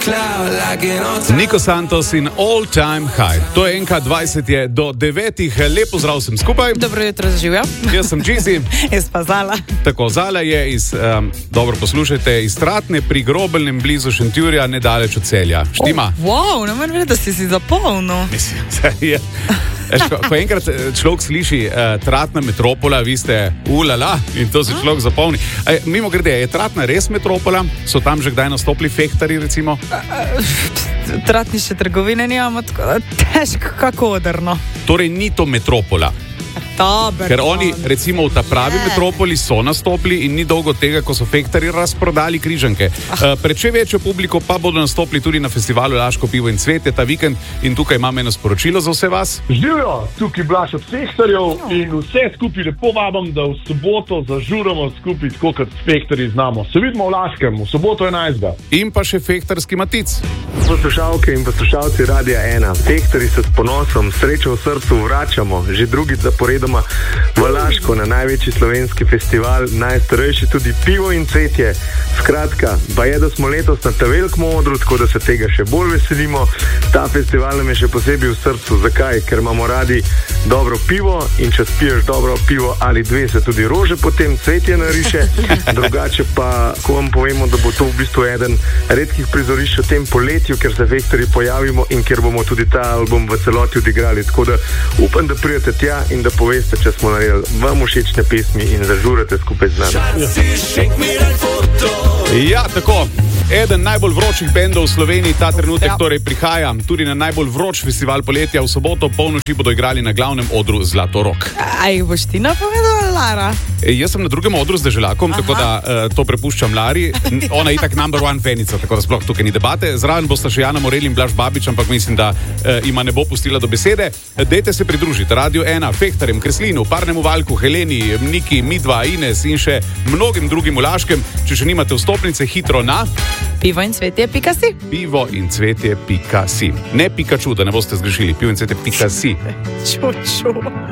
Nico Santos in All Time High. To je NK20 je do 9. Lepo zdrav vsem skupaj. Dobro jutro, zaživja. Jaz sem Čizi. Jaz pa Zala. Tako, Zala je iz, dobro poslušajte, iz Tratne pri Grobelnem blizu Šentjurja, nedaleč od Celja. Štima? Wow, ne morem vedeti, da si zapolnil. Mislim, je. Ko enkrat človek sliši Tratna metropola, vi ste ulala in to se človek zapolni. Mimo grede, je Tratna res metropola? So tam že kdaj nastopili fehtarji, recimo? Tratnišče trgovine nimamo, tako težko kako odrno. Torej ni to metropola. Dober, ker oni recimo v ta pravi metropoli so nastopili in ni dolgo tega, ko so fehtarji razprodali križanke. Pred še večjo publiko pa bodo nastopili tudi na festivalu Laško pivo in cvetje ta vikend in tukaj imam eno sporočilo za vse vas. Živijo, tukaj Blaž od fehtarjev in vse skupaj lepo vabam, da v soboto zažuramo skupaj, tako kot fehtarji znamo. Se vidimo v Laškem, v soboto 11. In pa še fehtarski matic. Poslušalke in poslušalci Radia 1. Fehtarji se s ponosom, srečo v srcu vračamo, že drugič zaporedoma v Laško na največji slovenski festival, najstarejši tudi pivo in cvetje. Skratka, pa je, da smo letos na ta velikem odru, tako da se tega še bolj veselimo. Ta festival nam je še posebej v srcu. Zakaj? Ker imamo radi dobro pivo in če spiješ dobro pivo ali dve, se tudi rože potem cvetje nariše. Drugače pa, ko vam povemo, da bo to v bistvu eden redkih prizorišč v tem poletju, ker se fehtarji pojavimo in ker bomo tudi ta album v celoti odigrali. Tako da upam, da pridete tja in da poveste, če smo naredili vam všečne pesmi in zažurate skupaj z nami. Ja, tako. Eden najbolj vročih bendov v Sloveniji ta trenutek torej prihaja tudi na najbolj vroč festival poletja. V soboto polnoči bodo igrali na glavnem odru Zlatorog. A jih boš ti napovedala, Lara? Jaz sem na drugem odru z Deželakom, tako da to prepuščam Lari. Ona je itak number one fanica, tako da sploh tukaj ni debate. Zraven bosta še Jana Morel in Blaž Babič, ampak mislim, da ima ne bo pustila do besede. Dejte se pridružiti Radio 1, fehtarjem, Kreslinu, Parnemu Valku, Heleni, Niki, Midva, Ines in še mnogim drugim v Laškem. Če še nimate vstopnice, hitro na pivoincvetje.si. pivoincvetje.si. Ne Pikachu, da ne boste zgrešili. Pivoincvetje.si. Ču.